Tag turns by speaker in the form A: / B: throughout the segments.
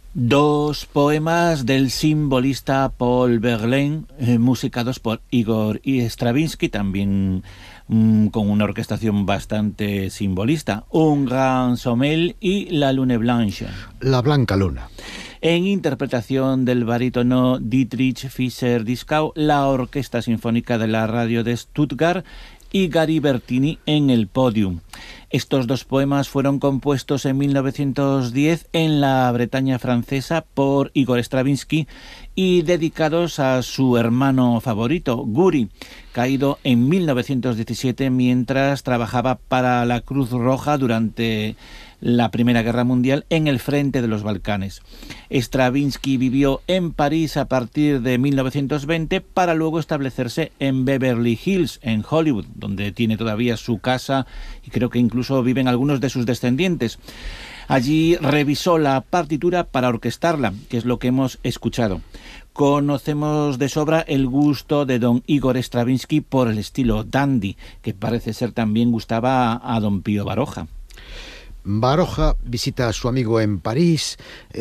A: Dos poemas del simbolista Paul Verlaine, musicados por Igor Stravinsky, también con una orquestación bastante simbolista. Un Grand Sommeil y La Lune Blanche.
B: La Blanca Luna.
A: En interpretación del barítono Dietrich Fischer-Dieskau, la Orquesta Sinfónica de la Radio de Stuttgart y Gary Bertini en el podium. Estos dos poemas fueron compuestos en 1910 en la Bretaña francesa por Igor Stravinsky y dedicados a su hermano favorito, Guri, caído en 1917 mientras trabajaba para la Cruz Roja durante la Primera Guerra Mundial en el frente de los Balcanes. Stravinsky vivió en París a partir de 1920 para luego establecerse en Beverly Hills, en Hollywood, donde tiene todavía su casa y creo que incluso viven algunos de sus descendientes. Allí revisó la partitura para orquestarla, que es lo que hemos escuchado. Conocemos de sobra el gusto de don Igor Stravinsky por el estilo dandy, que parece ser también gustaba a don Pío Baroja.
B: Baroja visita a su amigo en París,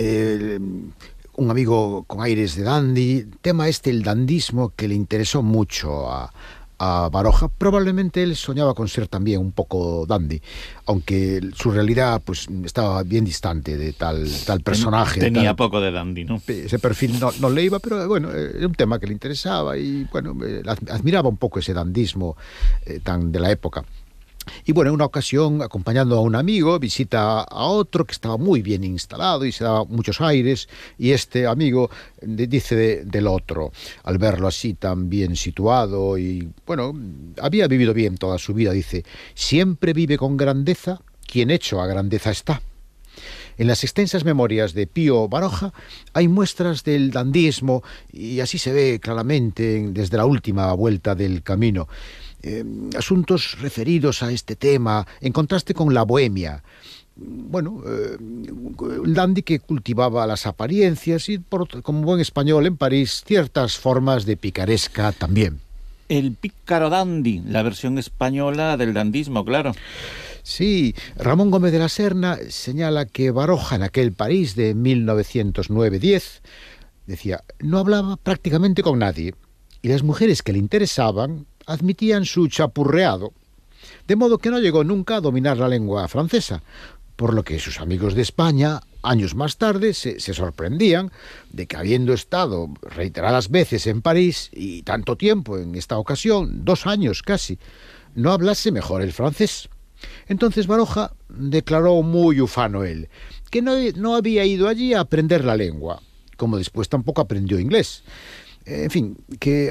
B: un amigo con aires de dandy, tema el dandismo que le interesó mucho a Baroja. Probablemente él soñaba con ser también un poco dandy, aunque su realidad pues estaba bien distante de tal personaje.
A: Tenía poco de dandy, ¿no?
B: Ese perfil no le iba, pero bueno, era un tema que le interesaba y bueno, admiraba un poco ese dandismo tan de la época. Y bueno, en una ocasión, acompañando a un amigo, visita a otro que estaba muy bien instalado y se daba muchos aires, y este amigo dice del otro, al verlo así tan bien situado y bueno, había vivido bien toda su vida, dice: siempre vive con grandeza quien hecho a grandeza está. En las extensas memorias de Pío Baroja hay muestras del dandismo y así se ve claramente desde la última vuelta del camino. Asuntos referidos a este tema, en contraste con la bohemia. Bueno, el dandy que cultivaba las apariencias y, como buen español en París, ciertas formas de picaresca también.
A: El pícaro dandy, la versión española del dandismo, claro.
B: Sí, Ramón Gómez de la Serna señala que Baroja en aquel París de 1909-10 decía, no hablaba prácticamente con nadie y las mujeres que le interesaban admitían su chapurreado, de modo que no llegó nunca a dominar la lengua francesa, por lo que sus amigos de España, años más tarde, se sorprendían de que habiendo estado reiteradas veces en París y tanto tiempo en esta ocasión, 2 años casi, no hablase mejor el francés. Entonces Baroja declaró muy ufano él, que no había ido allí a aprender la lengua, como después tampoco aprendió inglés. En fin, que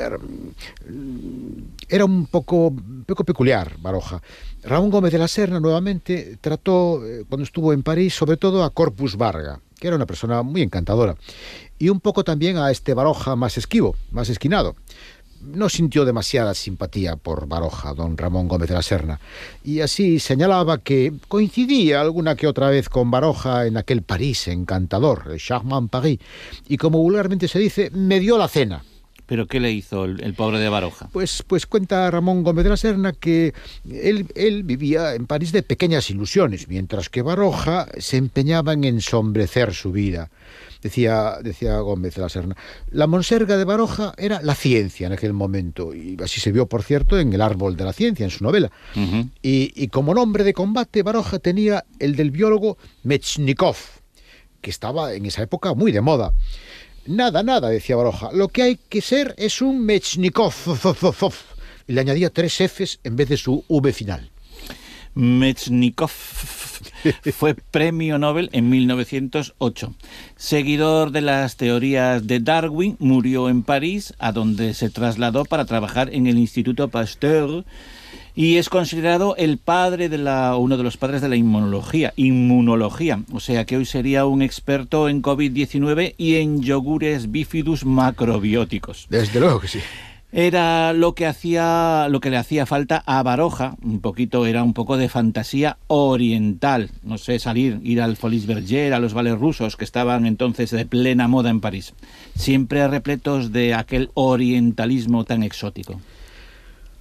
B: era un poco peculiar Baroja. Ramón Gómez de la Serna nuevamente trató, cuando estuvo en París, sobre todo a Corpus Barga, que era una persona muy encantadora, y un poco también a este Baroja más esquivo, más esquinado. No sintió demasiada simpatía por Baroja, don Ramón Gómez de la Serna, y así señalaba que coincidía alguna que otra vez con Baroja en aquel París encantador, el Charmant Paris, y como vulgarmente se dice, me dio la cena.
A: ¿Pero qué le hizo el pobre de Baroja?
B: Pues cuenta Ramón Gómez de la Serna que él vivía en París de pequeñas ilusiones, mientras que Baroja se empeñaba en ensombrecer su vida. Decía Gómez de la Serna, la monserga de Baroja era la ciencia en aquel momento, y así se vio, por cierto, en El árbol de la ciencia, en su novela. Uh-huh. Y como nombre de combate, Baroja tenía el del biólogo Metchnikov, que estaba en esa época muy de moda. Nada, decía Baroja, lo que hay que ser es un Metchnikov. Y le añadía 3 Fs en vez de su V final.
A: Metchnikov fue premio Nobel en 1908. Seguidor de las teorías de Darwin, murió en París, a donde se trasladó para trabajar en el Instituto Pasteur, y es considerado el padre uno de los padres de la inmunología, o sea que hoy sería un experto en COVID-19 y en yogures bifidus macrobióticos.
B: Desde luego que sí.
A: Era lo que le hacía falta a Baroja, era un poco de fantasía oriental, no sé, ir al Folies Bergère, a los ballets rusos que estaban entonces de plena moda en París, siempre repletos de aquel orientalismo tan exótico.